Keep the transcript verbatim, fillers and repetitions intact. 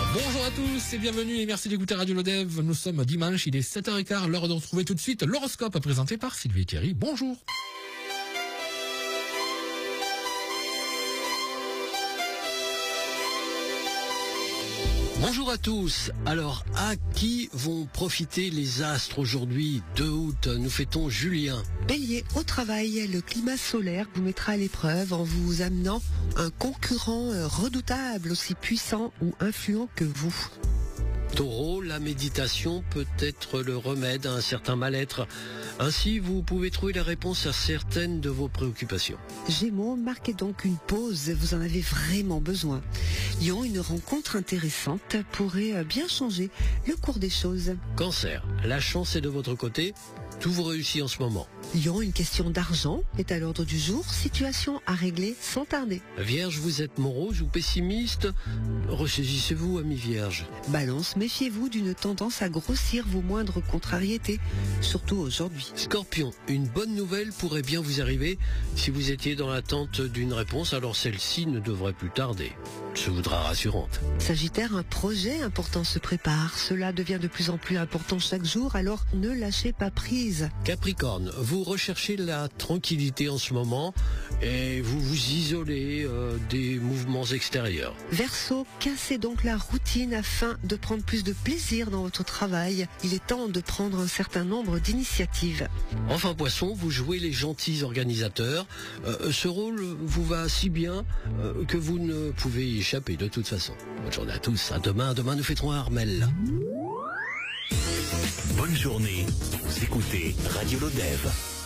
Bonjour à tous et bienvenue et merci d'écouter Radio Lodev. Nous sommes dimanche, il est sept heures quinze, l'heure de retrouver tout de suite l'horoscope présenté par Sylvie et Thierry. Bonjour. Bonjour à tous. Alors, à qui vont profiter les astres aujourd'hui, deux août? Nous fêtons Julien. Bélier, au travail, le climat solaire vous mettra à l'épreuve en vous amenant un concurrent redoutable, aussi puissant ou influent que vous. Taureau, la méditation peut être le remède à un certain mal-être. Ainsi, vous pouvez trouver la réponse à certaines de vos préoccupations. Gémeaux, marquez donc une pause, vous en avez vraiment besoin. Lion, une rencontre intéressante pourrait bien changer le cours des choses. Cancer, la chance est de votre côté, tout vous réussit en ce moment. Lion, une question d'argent est à l'ordre du jour, situation à régler sans tarder. Vierge, vous êtes morose ou pessimiste? Ressaisissez-vous, ami Vierge. Balance, méfiez-vous d'une tendance à grossir vos moindres contrariétés, surtout aujourd'hui. Scorpion, une bonne nouvelle pourrait bien vous arriver. Si vous étiez dans l'attente d'une réponse, alors celle-ci ne devrait plus tarder. Se voudra rassurante. Sagittaire, un projet important se prépare. Cela devient de plus en plus important chaque jour, alors ne lâchez pas prise. Capricorne, vous recherchez la tranquillité en ce moment et vous vous isolez euh, des mouvements extérieurs. Verseau, cassez donc la routine afin de prendre plus de plaisir dans votre travail. Il est temps de prendre un certain nombre d'initiatives. Enfin Poisson, vous jouez les gentils organisateurs. Euh, ce rôle vous va si bien euh, que vous ne pouvez y échapper de toute façon. Bonne journée à tous. À demain. Demain nous fêterons Armel. Bonne journée. Vous écoutez Radio Lodev.